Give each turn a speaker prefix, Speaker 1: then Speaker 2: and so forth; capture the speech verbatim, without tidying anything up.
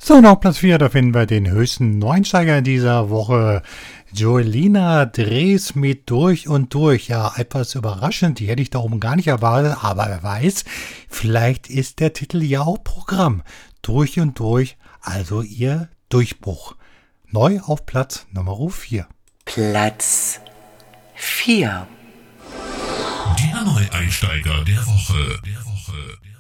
Speaker 1: So, und auf Platz vier, da finden wir den höchsten Neuensteiger dieser Woche. Joelina Drees mit Durch und Durch. Ja, etwas überraschend, die hätte ich da oben gar nicht erwartet, aber wer weiß, vielleicht ist der Titel ja auch Programm. Durch und Durch, also ihr Durchbruch. Neu auf Platz Nummer vier.
Speaker 2: Platz vier.
Speaker 3: Der Neueinsteiger der Woche. Der Woche. Der